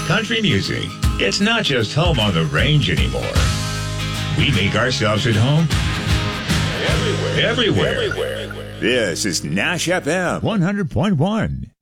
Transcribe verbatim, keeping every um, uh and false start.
country music. It's not just home on the range anymore. We make ourselves at home everywhere. Everywhere. Everywhere. This is Nash F M one hundred point one.